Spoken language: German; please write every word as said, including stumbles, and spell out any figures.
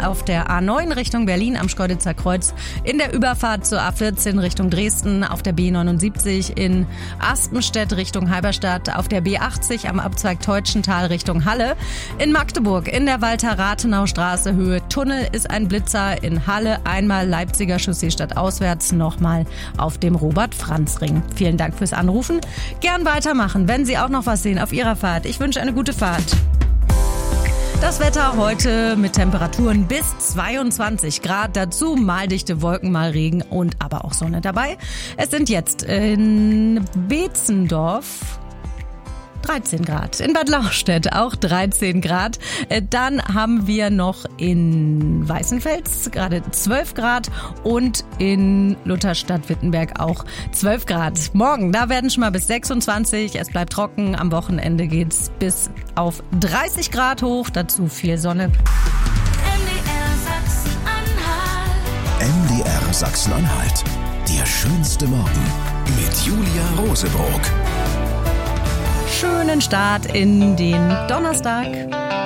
auf der A neun Richtung Berlin am Schkeuditzer Kreuz, in der Überfahrt zur A vierzehn Richtung Dresden, auf der B neunundsiebzig in Aspenstedt Richtung Halberstadt, auf der B achtzig am Abzweig Teutschental Richtung Halle, in Magdeburg in der Walter-Rathenau-Straße Höhe Tunnel ist ein Blitzer, in Halle einmal Leipziger Chaussee stadtauswärts, nochmal auf dem Robert-Franz-Ring. Vielen Dank fürs Anrufen. Gern weitermachen, wenn Sie auch noch was sehen auf Ihrer Fahrt. Ich wünsche eine gute Fahrt. Das Wetter heute mit Temperaturen bis zweiundzwanzig Grad, dazu mal dichte Wolken, mal Regen und aber auch Sonne dabei. Es sind jetzt in Beetzendorf dreizehn Grad, in Bad Lauchstädt auch dreizehn Grad. Dann haben wir noch in Weißenfels gerade zwölf Grad und in Lutherstadt-Wittenberg auch zwölf Grad. Morgen, da werden schon mal bis sechsundzwanzig. Es bleibt trocken. Am Wochenende geht's bis auf dreißig Grad hoch. Dazu viel Sonne. M D R Sachsen-Anhalt. M D R Sachsen-Anhalt. Der schönste Morgen mit Julia Rosebrock. Schönen Start in den Donnerstag.